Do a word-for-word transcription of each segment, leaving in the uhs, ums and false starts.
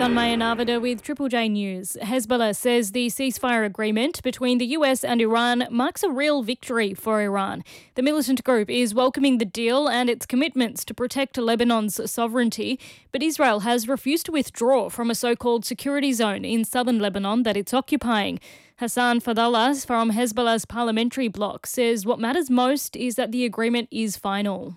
Hassan Mayanavada with Triple J News. Hezbollah says the ceasefire agreement between the U S and Iran marks a real victory for Iran. The militant group is welcoming the deal and its commitments to protect Lebanon's sovereignty, but Israel has refused to withdraw from a so-called security zone in southern Lebanon that it's occupying. Hassan Fadallah from Hezbollah's parliamentary bloc says what matters most is that the agreement is final.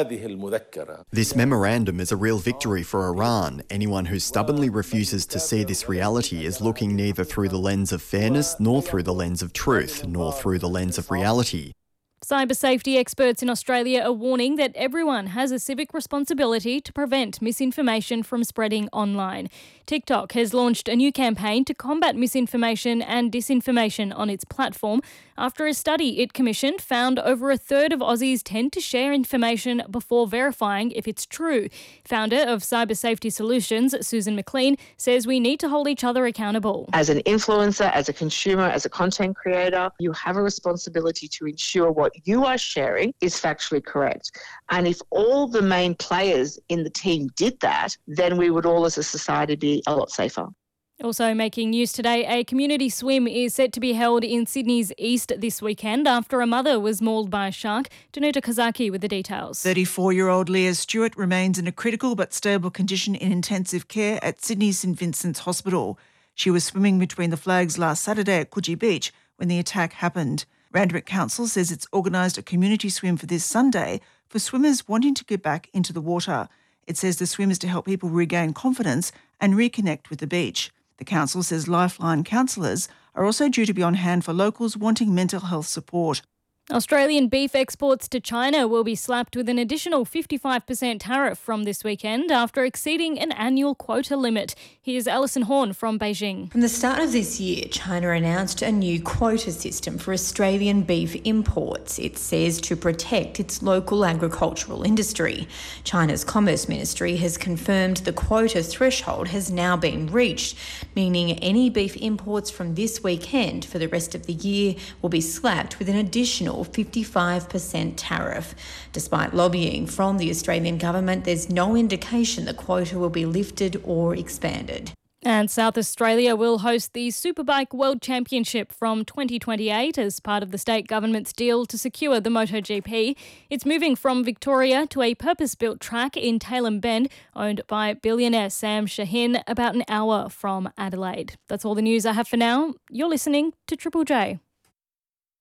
This memorandum is a real victory for Iran. Anyone who stubbornly refuses to see this reality is looking neither through the lens of fairness, nor through the lens of truth, nor through the lens of reality. Cyber safety experts in Australia are warning that everyone has a civic responsibility to prevent misinformation from spreading online. TikTok has launched a new campaign to combat misinformation and disinformation on its platform after a study it commissioned found over a third of Aussies tend to share information before verifying if it's true. Founder of Cyber Safety Solutions, Susan McLean, says we need to hold each other accountable. As an influencer, as a consumer, as a content creator, you have a responsibility to ensure what you are sharing is factually correct. And if all the main players in the team did that, then we would all as a society be a lot safer. Also making news today, a community swim is set to be held in Sydney's east this weekend after a mother was mauled by a shark. Danuta Kazaki with the details. thirty-four-year-old Leah Stewart remains in a critical but stable condition in intensive care at Sydney's St Vincent's Hospital. She was swimming between the flags last Saturday at Coogee Beach when the attack happened. Randwick Council says it's organised a community swim for this Sunday for swimmers wanting to get back into the water. It says the swim is to help people regain confidence and reconnect with the beach. The council says Lifeline counsellors are also due to be on hand for locals wanting mental health support. Australian beef exports to China will be slapped with an additional fifty-five percent tariff from this weekend after exceeding an annual quota limit. Here's Alison Horn from Beijing. From the start of this year, China announced a new quota system for Australian beef imports. It says to protect its local agricultural industry. China's Commerce Ministry has confirmed the quota threshold has now been reached, meaning any beef imports from this weekend for the rest of the year will be slapped with an additional fifty-five percent tariff. Despite lobbying from the Australian government, there's no indication the quota will be lifted or expanded. And South Australia will host the Superbike World Championship from twenty twenty-eight as part of the state government's deal to secure the MotoGP. It's moving from Victoria to a purpose-built track in Tailem Bend, owned by billionaire Sam Shaheen, about an hour from Adelaide. That's all the news I have for now. You're listening to Triple J.